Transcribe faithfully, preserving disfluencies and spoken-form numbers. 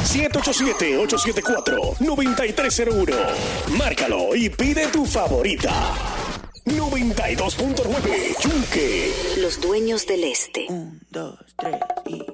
siete ocho siete, ocho siete cuatro, nueve tres cero uno. Márcalo y pide tu favorita. noventa y dos punto nueve Yunque. Los dueños del este. Un, dos, tres y...